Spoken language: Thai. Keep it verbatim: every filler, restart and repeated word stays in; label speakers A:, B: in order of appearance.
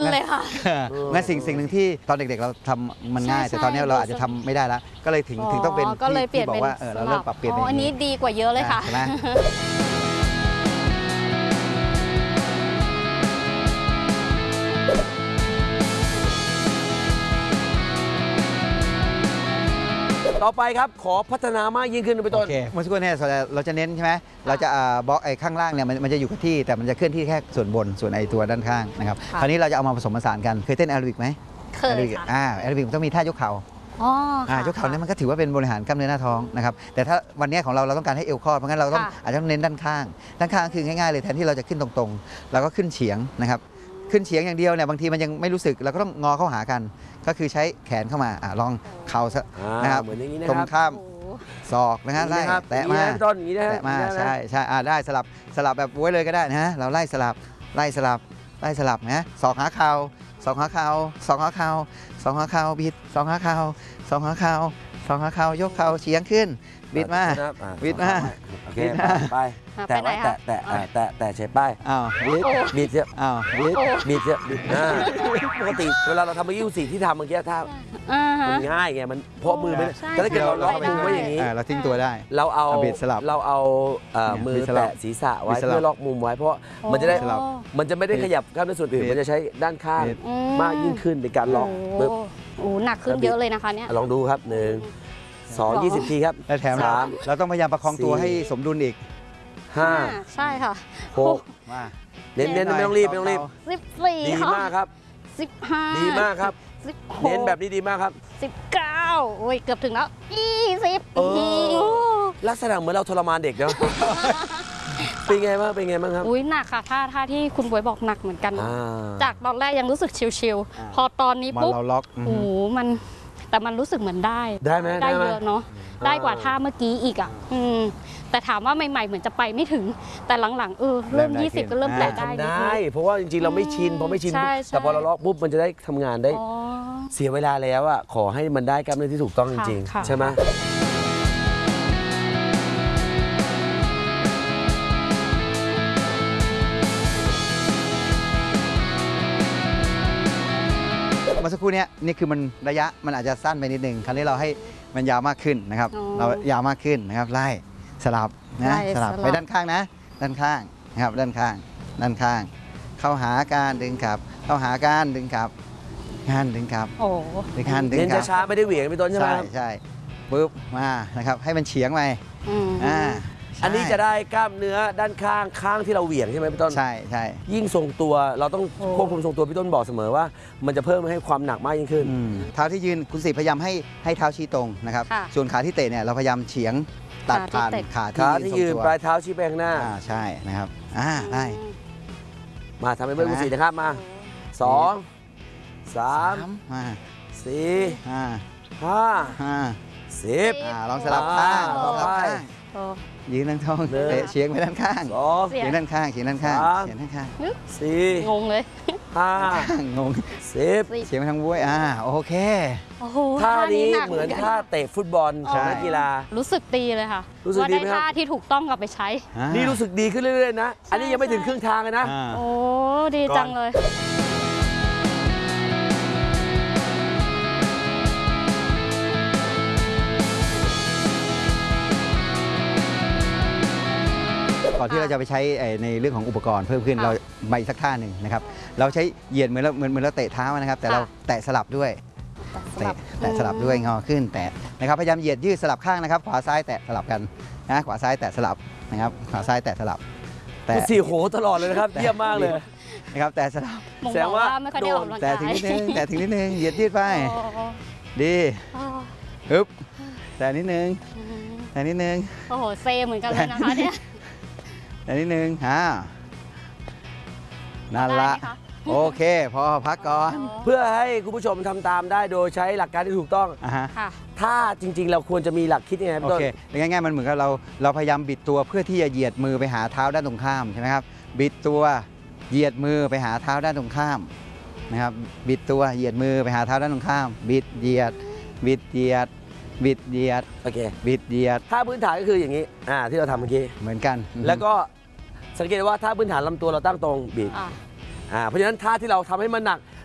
A: เลยค่ะ
B: งั้นสิ่งสิ่งหนึ่งที่ตอนเด็กๆเราทำมันง่ายแต่ตอนนี้เราอาจจะทำไม่ได้แล้วก็เลยถึงถึงต้องเป็นที่บอกว่าเราเริ่มปรับเปลี่ยน
A: อันนี้ดีกว่าเยอะเลยค่ะ
C: ต่อไปครับขอพัฒนามากยิ่งขึ้นไปต้น
B: โอเคเมื่อสักครู่เนี่ยเราจะเน้นใช่ไหมเราจะบล็อกไอ้ข้างล่างเนี่ยมันจะอยู่กับที่แต่มันจะเคลื่อนที่แค่ส่วนบนส่วนไอ้ตัวด้านข้างนะครับคราวนี้เราจะเอามาผสมผสานกันเคยเต้นแอโรบิกไหม
A: เคยค่ะ
B: อ่าแอโรบิกต้องมีท่ายกเข่า
A: อ๋อ
B: อ่ายกเข่าเนี่ยมันก็ถือว่าเป็นบริหารกล้ามเนื้อหน้าท้องนะครับแต่ถ้าวันนี้ของเราเราต้องการให้เอวคลอดเพราะงั้นเราต้องอาจจะต้องเน้นด้านข้างด้านข้างคือง่ายๆเลยแทนที่เราจะขึ้นตรงๆเราก็ขึ้นเฉียงนะครับขึ้นเฉียงอย่างเดียวเนี่ยบางทีมันยังไม่รู้สึกเราก็ต้องงอเข้าหากันก็คือใช้แขนเข้ามาอ่าลองเข่านะครับตรงข้ามศอกนะฮะไล่แตะมา
C: ต้นอย่างนี้นะ
B: แตะมาใช่ใช่อ่าได้สลับสลับแบบไว้เลยก็ได้นะเราไล่สลับไล่สลับไล่สลับนะศอกหาเข่าศอกหาเข่าศอกหาเข่าศอกหาเข่าบิดศอกหาเข่าศอกหาเข่าศอกหาเข่ายกเข่าเฉียงขึ้นบิดมาบิดมา
C: โอเคไปแตะไว้แตะแตะแตะแตะเฉยป้าย
B: อ้าวบิด
C: บิดเยอะ
B: อ้าวบิด
C: บิดเยอะบิดนะปกติเวลาเราทำเมื่อกี้สิ่งที่ทำเมื่อกี้ถ้ามันง่ายไงมันเพราะมือไม่แต่ถ้าเกิดเราล็อกมือไว้อย่างนี้
B: เราทิ้งตัวได้
C: เราเอา
B: บิดสลับ
C: เราเอามือแตะศีรษะไว้เพื่อล็อกมุมไว้เพราะมันจะได้มันจะไม่ได้ขยับกล้ามเนื้อส่วนอื่นมันจะใช้ด้านข้างมากยิ่งขึ้นในการล็อก
A: โอ้หนักขึ้นเยอะเลยนะคะเนี่ย
C: ลองดูครับหนึ่งสองยี่สิบทีครับ
B: และแถมเราต้องพยายามประคองตัวให้สมดุลอีก
C: ห้า
A: ใช่ค่ะ
C: หกมาเน้นเน้นไม่ต้องรีบไม่ต้องรีบ
A: สิบสี่
C: ดีมากครับ
A: สิบห้า
C: ดีมากครับเน้นแบบนี้ดีมากครับ
A: สิบเก้าโอ้ยเกือบถึงแล้วยี่สิบ
C: ลักษณะเหมือนเราทรมานเด็กเนาะเป็นไงบ้างเป็นไงบ้างครับ
A: อุ้ยหนักค่ะท่าท่าที่คุณบวยบอกหนักเหมือนกันจากตอนแรกยังรู้สึกชิวๆพอตอนนี้ปุ๊บ
B: เราล็อก
A: โอ้มันแต่มันรู้สึกเหมือนได้
C: ได้ไหม
A: ได้เยอะเนาะได้กว่าท่าเมื่อกี้อีกอ่ะอืมแต่ถามว่าใหม่ๆเหมือนจะไปไม่ถึงแต่หลังๆเออเริ่มยี่สิบก็เริ่มแตะได้
C: ได้เพราะว่าจริงๆเราไม่ชินพอไม่ชินแต่พอเราล็อกปุ๊บมันจะได้ทำงานได้เสียเวลาแล้วอ่ะขอให้มันได้กล้ามเนื้อที่ถูกต้องจริงๆใช่ไหม
B: เมื่อสักครู่นี้นี่คือมันระยะมันอาจจะสั้นไปนิดนึงคราวนี้เราให้มันยาวมากขึ้นนะครับเรายาวมากขึ้นนะครับไล่สลับนะสลับไปด้านข้างนะด้านข้างนะครับด้านข้างด้านข้างเข้าหาการดึงขับเข้าหาการดึงขับงานดึงขับ
A: โอ้
B: ดึงขันดึงขับ
C: เน้นช้าไม่ได้เหวี่ยงไปต้นใช่ไหม
B: ใช่ใช่ปุ๊บมานะครับให้มันเฉียงไป
C: อ่าอันนี้จะได้กล้ามเนื้อด้านข้างข้างที่เราเหวี่ยงใช่ไหมพี่ต้น
B: ใช่ใช่
C: ยิ่งทรงตัวเราต้องควบคุมทรงตัวพี่ต้นบอกเสมอว่ามันจะเพิ่มให้ความหนักมากยิ่งขึ้น
B: เท้าที่ยืนคุณสิพยายามให้ให้เท้าชี้ตรงนะครับส่วนขาที่เตะเนี่ยเราพยายามเฉียงตัดผ่านขา
C: ที่ยืนปลายเท้าชี้ไปข้างหน้า
B: ใช่นะครับอ่าได้
C: มาทำให้เพื่อนคุณสินะครับมาสองสาม
B: มา
C: สี่
B: ห้า
C: ห้า
B: ห้า
C: สิบ
B: ลองสลับข้างลองสลับข้างยืนด้านท้องเตะเฉียงไปด้านข้างเฉียงด้านข้างเฉียงด้านข้างเฉียงด้านข้าง
C: สี่
A: งงเลย
C: ห้าง
B: ง
C: สิบ
B: เฉียงไปทางบ้วยอ่าโอเค
C: ท่านี้เหมือนท่าเตะฟุตบอลของนักกีฬา
A: รู้สึกดีเลยค่ะว่าได้ท่าที่ถูกต้องกลับไปใช้
C: นี่รู้สึกดีขึ้นเรื่อยๆนะอันนี้ยังไม่ถึงครึ่งทางเลยนะ
A: โอ้ดีจังเลย
B: ก่อนที่เราจะไปใช้ในเรื่องของอุปกรณ์เพิ่มขึ้นเราไปสักท่าหนึ่งนะครับเราใช้เหยียดเหมือนเราเหมือนเหมือนเราเตะเท้านะครับแต่เราแตะสลับด้วยแตะแตะสลับด้วยงอขึ้นแตะนะครับพยายามเหยียดยืดสลับข้างนะครับขวาซ้ายแตะสลับกันนะขวาซ้ายแตะสลับนะครับขวาซ้ายแตะสลับ
C: แต่สี่โหตลอดเลยนะครับเยี่ยมมากเลย
B: นะครับแตะสลับ
A: แสดงว่าโดน
B: แตะถึงนิดนึงแตะถึงนิดนึงเหยียดยืดไปดีฮึบแตะนิดนึงแตะนิดนึง
A: โอ้โหเซเหมือนกันเลยนะคะเนี่ย
B: อันนี้หนึ่งฮะนั่นละโอเคพอพักก่อน
C: เพื่อให้คุณผู้ชมทำตามได้โดยใช้หลักการที่ถูกต้องถ้าจริงๆเราควรจะมีหลักคิดยังไง
B: โอเคง่ายๆมันเหมือนกับเราเราพยายามบิดตัวเพื่อที่จะเหยียดมือไปหาเท้าด้านตรงข้ามใช่ไหมครับบิดตัวเหยียดมือไปหาเท้าด้านตรงข้ามนะครับบิดตัวเหยียดมือไปหาเท้าด้านตรงข้ามบิดเหยียดบิดเหยียดบิดเหยียด
C: โอเค
B: บิดเหยียด
C: ท่าพื้นฐานก็คืออย่างนี้อ่าที่เราทำเมื่อกี้
B: เหมือนกัน
C: แล้วก็สังเกตว่าท่าพื้นฐานลำตัวเราตั้งตรงบิดอ่าเพราะฉะนั้นท่าที่เราทำให้มันหนัก